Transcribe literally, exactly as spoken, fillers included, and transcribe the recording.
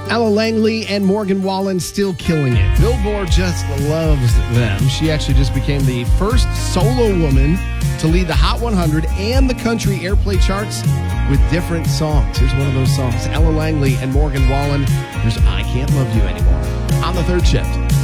Ella Langley and Morgan Wallen still killing it. Billboard just loves them. She actually just became the first solo woman to lead the Hot one hundred and the country airplay charts with different songs. Here's one of those songs. Ella Langley and Morgan Wallen. Here's I Can't Love You Anymore on the third shift.